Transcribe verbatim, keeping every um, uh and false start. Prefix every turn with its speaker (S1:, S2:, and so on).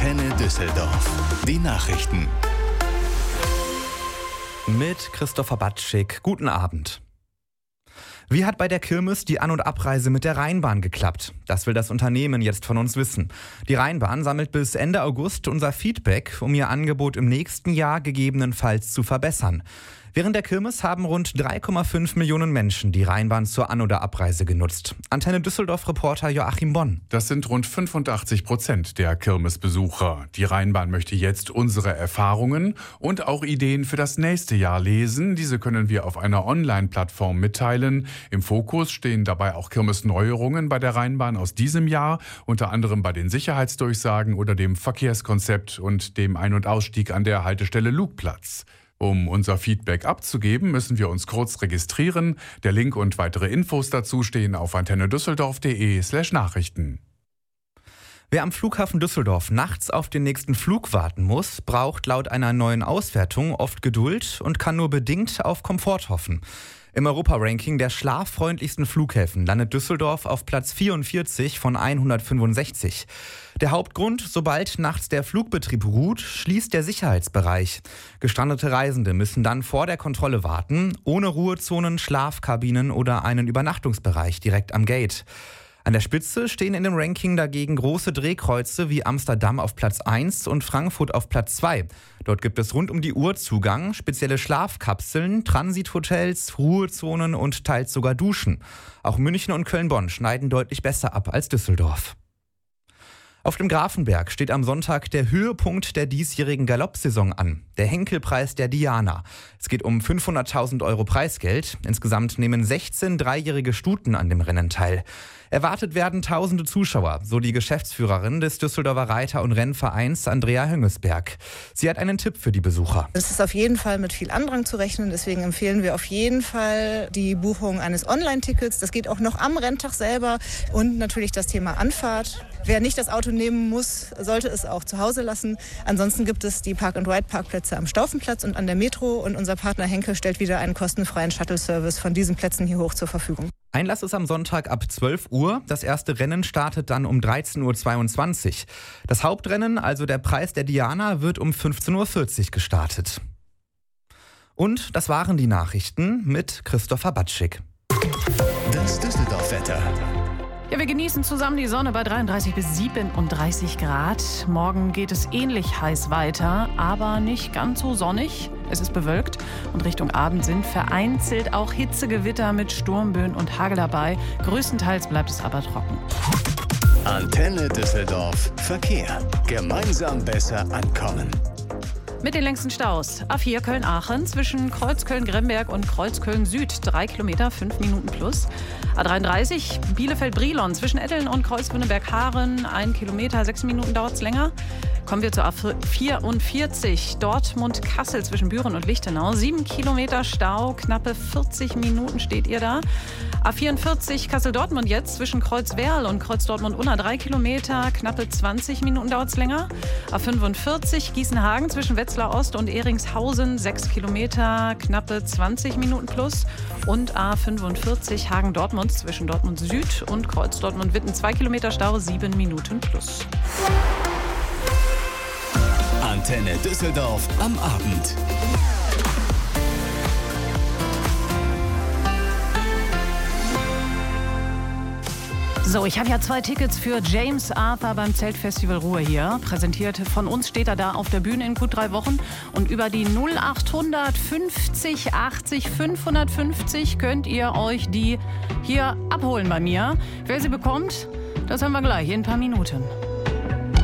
S1: Antenne Düsseldorf. Die Nachrichten.
S2: Mit Christopher Batschik. Guten Abend. Wie hat bei der Kirmes die An- und Abreise mit der Rheinbahn geklappt? Das will das Unternehmen jetzt von uns wissen. Die Rheinbahn sammelt bis Ende August unser Feedback, um ihr Angebot im nächsten Jahr gegebenenfalls zu verbessern. Während der Kirmes haben rund drei Komma fünf Millionen Menschen die Rheinbahn zur An- oder Abreise genutzt. Antenne Düsseldorf-Reporter Joachim Bonn.
S3: Das sind rund fünfundachtzig Prozent der Kirmesbesucher. Die Rheinbahn möchte jetzt unsere Erfahrungen und auch Ideen für das nächste Jahr lesen. Diese können wir auf einer Online-Plattform mitteilen. Im Fokus stehen dabei auch Kirmesneuerungen bei der Rheinbahn aus diesem Jahr, unter anderem bei den Sicherheitsdurchsagen oder dem Verkehrskonzept und dem Ein- und Ausstieg an der Haltestelle Lugplatz. Um unser Feedback abzugeben, müssen wir uns kurz registrieren. Der Link und weitere Infos dazu stehen auf antennedüsseldorf.de slash Nachrichten.
S2: Wer am Flughafen Düsseldorf nachts auf den nächsten Flug warten muss, braucht laut einer neuen Auswertung oft Geduld und kann nur bedingt auf Komfort hoffen. Im Europa-Ranking der schlaffreundlichsten Flughäfen landet Düsseldorf auf Platz vierundvierzig von hundertfünfundsechzig. Der Hauptgrund: sobald nachts der Flugbetrieb ruht, schließt der Sicherheitsbereich. Gestrandete Reisende müssen dann vor der Kontrolle warten, ohne Ruhezonen, Schlafkabinen oder einen Übernachtungsbereich direkt am Gate. An der Spitze stehen in dem Ranking dagegen große Drehkreuze wie Amsterdam auf Platz eins und Frankfurt auf Platz zwei. Dort gibt es rund um die Uhr Zugang, spezielle Schlafkapseln, Transithotels, Ruhezonen und teils sogar Duschen. Auch München und Köln-Bonn schneiden deutlich besser ab als Düsseldorf. Auf dem Grafenberg steht am Sonntag der Höhepunkt der diesjährigen Galoppsaison an, der Henkelpreis der Diana. Es geht um fünfhunderttausend Euro Preisgeld. Insgesamt nehmen sechzehn dreijährige Stuten an dem Rennen teil. Erwartet werden tausende Zuschauer, so die Geschäftsführerin des Düsseldorfer Reiter- und Rennvereins Andrea Höngesberg. Sie hat einen Tipp für die Besucher.
S4: Es ist auf jeden Fall mit viel Andrang zu rechnen, deswegen empfehlen wir auf jeden Fall die Buchung eines Online-Tickets. Das geht auch noch am Renntag selber und natürlich das Thema Anfahrt. Wer nicht das Auto nehmen muss, sollte es auch zu Hause lassen. Ansonsten gibt es die Park-and-Ride-Parkplätze am Staufenplatz und an der Metro und unser Partner Henkel stellt wieder einen kostenfreien Shuttle-Service von diesen Plätzen hier hoch zur Verfügung.
S2: Einlass ist am Sonntag ab zwölf Uhr. Das erste Rennen startet dann um dreizehn Uhr zweiundzwanzig. Das Hauptrennen, also der Preis der Diana, wird um fünfzehn Uhr vierzig gestartet. Und das waren die Nachrichten mit Christopher Batschik.
S1: Das Düsseldorf-Wetter.
S5: Ja, wir genießen zusammen die Sonne bei dreiunddreißig bis siebenunddreißig Grad. Morgen geht es ähnlich heiß weiter, aber nicht ganz so sonnig. Es ist bewölkt und Richtung Abend sind vereinzelt auch Hitzegewitter mit Sturmböen und Hagel dabei. Größtenteils bleibt es aber trocken.
S1: Antenne Düsseldorf Verkehr. Gemeinsam besser ankommen.
S5: Mit den längsten Staus. A vier Köln-Aachen zwischen Kreuzköln-Gremberg und Kreuzköln-Süd. Drei Kilometer, fünf Minuten plus. A dreiunddreißig Bielefeld-Brilon zwischen Etteln und Kreuzgrüneberg-Haaren. Ein Kilometer, sechs Minuten dauert es länger. Kommen wir zu A vierundvierzig Dortmund-Kassel zwischen Büren und Lichtenau. Sieben Kilometer Stau, knappe vierzig Minuten steht ihr da. A vierundvierzig Kassel-Dortmund jetzt zwischen Kreuzwerl und Kreuz-Dortmund-Unna. Drei Kilometer, knappe zwanzig Minuten dauert es länger. A fünfundvierzig Gießen-Hagen zwischen Wetzlar Ost und Eringshausen. Sechs Kilometer, knappe zwanzig Minuten plus. Und A fünfundvierzig Hagen-Dortmund zwischen Dortmund Süd und Kreuz-Dortmund-Witten. Zwei Kilometer Stau, sieben Minuten plus.
S1: Antenne Düsseldorf am Abend.
S5: So, ich habe ja zwei Tickets für James Arthur beim Zeltfestival Ruhr hier. Präsentiert von uns steht er da auf der Bühne in gut drei Wochen. Und über die null achthundert fünfzig achtzig fünfhundertfünfzig könnt ihr euch die hier abholen bei mir. Wer sie bekommt, das hören wir gleich in ein paar Minuten.